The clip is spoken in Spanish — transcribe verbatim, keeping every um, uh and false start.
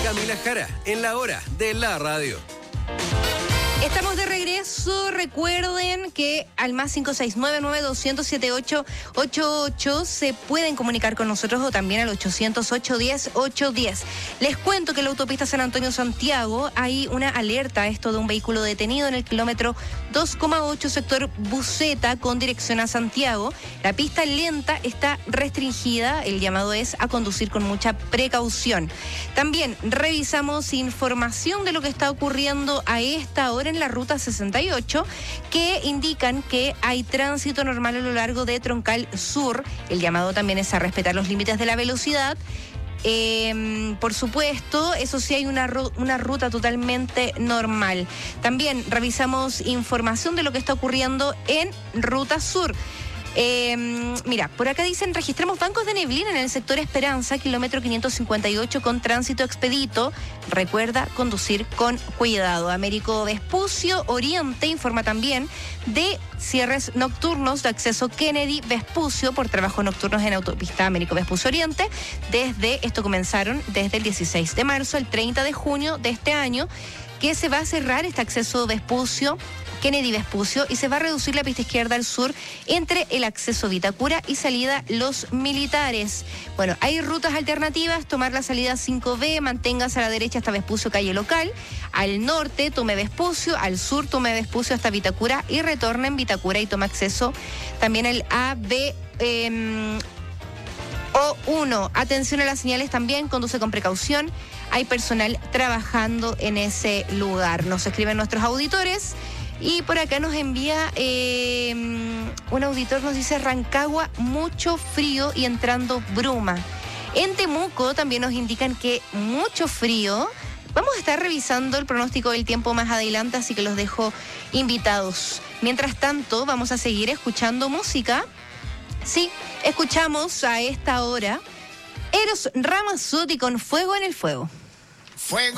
Camila Jara, en la hora de la radio. Estamos de regreso. Recuerden que al más cinco seis nueve nueve dos cero siete ocho ocho ocho se pueden comunicar con nosotros o también al ochocientos ocho diez ocho diez. Les cuento que en la autopista San Antonio-Santiago hay una alerta, esto de un vehículo detenido en el kilómetro dos coma ocho sector Buceta con dirección a Santiago. La pista lenta está restringida, el llamado es a conducir con mucha precaución. También revisamos información de lo que está ocurriendo a esta hora en la ruta sesenta y ocho, que indican que hay tránsito normal a lo largo de Troncal Sur. El llamado también es a respetar los límites de la velocidad. Eh, por supuesto, eso sí, hay una, una ruta totalmente normal. También revisamos información de lo que está ocurriendo en Ruta Sur. Eh, mira, por acá dicen, registramos bancos de neblina en el sector Esperanza, kilómetro quinientos cincuenta y ocho con tránsito expedito. Recuerda conducir con cuidado. Américo Vespucio Oriente informa también de cierres nocturnos de acceso Kennedy Vespucio por trabajos nocturnos en autopista Américo Vespucio Oriente. Desde, esto comenzaron desde el dieciséis de marzo, el treinta de junio de este año, que se va a cerrar este acceso Vespucio Kennedy Vespucio y se va a reducir la pista izquierda al sur entre el acceso Vitacura y salida Los Militares. Bueno, hay rutas alternativas: tomar la salida cinco B, manténgase a la derecha hasta Vespucio calle local, al norte tome Vespucio, al sur tome Vespucio hasta Vitacura y retorne en Vitacura y tome acceso también el A B eh, O uno. Atención a las señales también, conduce con precaución. Hay personal trabajando en ese lugar. Nos escriben nuestros auditores. Y por acá nos envía eh, un auditor, nos dice Rancagua, mucho frío y entrando bruma. En Temuco también nos indican que mucho frío. Vamos a estar revisando el pronóstico del tiempo más adelante, así que los dejo invitados. Mientras tanto, vamos a seguir escuchando música. Sí, escuchamos a esta hora Eros Ramazzotti con Fuego en el Fuego. Fuego.